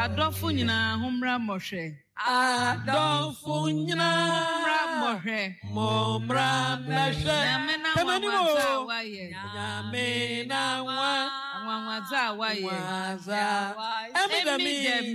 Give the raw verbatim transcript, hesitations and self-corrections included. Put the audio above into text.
Adolfo nyina humra mohwe. Adolfo nyina humra mohwe. Momra mehwe. Temani mo. Nyame na wa. Anwanwaza waye. Waza. Emidemi.